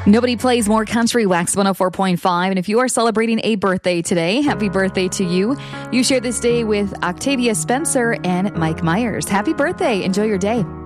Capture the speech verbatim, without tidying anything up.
Nobody plays more country. Wax one oh four point five. And if you are celebrating a birthday today, happy birthday to you. You share this day with Octavia Spencer and Mike Myers. Happy birthday. Enjoy your day.